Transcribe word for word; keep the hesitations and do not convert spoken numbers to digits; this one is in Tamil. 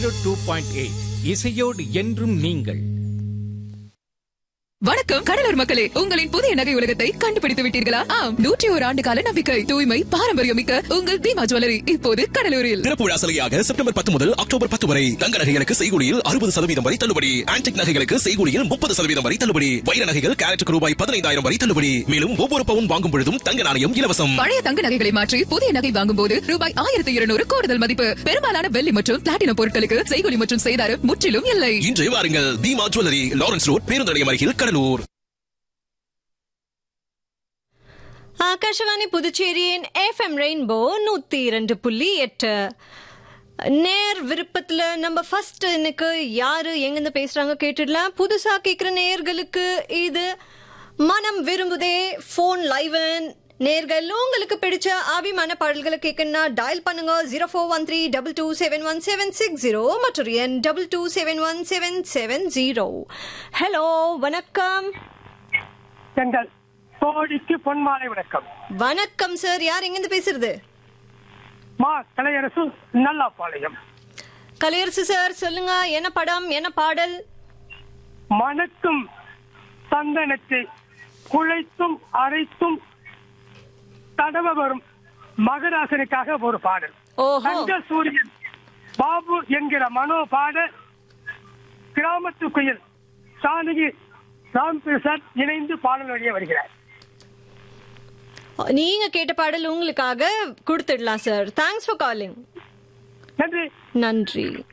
டூ பாயிண்ட் எயிட் இசையோடு என்றும் நீங்கள். வணக்கம் கடலூர் மக்களே, உங்களின் புதிய நகை உலகத்தை கண்டுபிடித்து விட்டீர்களா? ஆம், நூற்றி ஒரு ஆண்டு கால நம்பிக்கை, தூய்மை, பாரம்பரியம் மிக்க உங்கள் தீமா ஜுவல்லரி இப்போது கடலூரில். திறப்பு விழா சலுகையாக செப்டம்பர் பத்து முதல் அக்டோபர் பத்து வரை தங்க நகைகளுக்கு செய்கூலியில் அறுபது சதவீதம் வரை தள்ளுபடி, ஆன்டிக் நகைகளுக்கு செய்கூலியில் முப்பது சதவீதம் வரை தள்ளுபடி, வைர நகைகள் கேரட்டுக்கு ரூபாய் பதினைந்தாயிரம் வரை தள்ளுபடி. மேலும் ஒவ்வொரு பவுன் வாங்கும் பொழுதும் தங்க நாணயம் இலவசம். பழைய தங்க நகைகளை மாற்றி புதிய நகை வாங்கும் போது ரூபாய் ஆயிரத்தி இருநூறு கூடுதல் மதிப்பு. பெரும்பாலான வெள்ளி மற்றும் பிளாட்டினம் பொருட்களுக்கு செய்கூலி மற்றும் செய்தாரம் முற்றிலும் இல்லை. இன்று வாருங்கள், தீமா ஜுவல்லரி, லாரன்ஸ் ரோட், பேருந்து நிலையம் அருகில், கடலூர். ஆகாஷவாணி புதுச்சேரியின் எஃப்எம் ரெயின்போ நூத்தி இரண்டு புள்ளி எட்டு நேர் விருப்பத்துல நம்ம ஃபர்ஸ்ட் இன்னைக்கு யாரு எங்கிருந்து பேசுறாங்க கேட்டுடலாம். புதுசா கேட்கிற நேர்களுக்கு இது மனம் விரும்புதே போன் லைவ். நேர்கள் உங்களுக்கு பிடிச்ச அபிமான பாடல்களை கேட்கணும்னா டயல் பண்ணுங்க zero four one three double two seven one seven six zero மற்றும் என் double two seven one seven seven zero. Hello, வணக்கம். எங்கள் தோழிக்கு பொன்மாலை வணக்கம். வணக்கம் சார், யார் எங்கிருந்து பேசுறது? மா கலையரசு, நல்லாப்பாளையம். கலையரசு சார், சொல்லுங்க, என்ன படம், என்ன பாடல்? மணக்கும் சந்தனத்தை குழைத்தும் அரைத்தும் தடவ வரும் மகராசனுக்காக ஒரு பாடல். தங்க சூரியன் பாபு என்கிற மனோ பாட, கிராமத்து குயில் சானகி ராம்பிரசாத் இணைந்து பாடல் வழியே வருகிறார். நீங்க கேட்ட பாடல் உங்களுக்காக கொடுத்துடலாம் சார். Thanks for calling. நன்றி. நன்றி.